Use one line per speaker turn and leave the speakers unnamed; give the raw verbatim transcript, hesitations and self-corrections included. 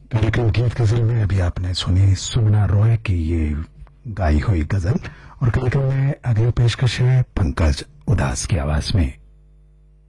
कार्यक्रम गीत गजल में अभी आपने सुनी सुमना रॉय की ये गाई हुई गजल, और कार्यक्रम में अगली पेशकश है पंकज उदास की आवाज में